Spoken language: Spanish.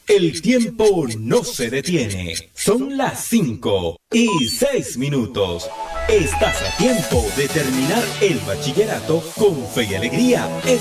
El tiempo no se detiene. Son las 5:06. Estás a tiempo de terminar el bachillerato con fe y alegría.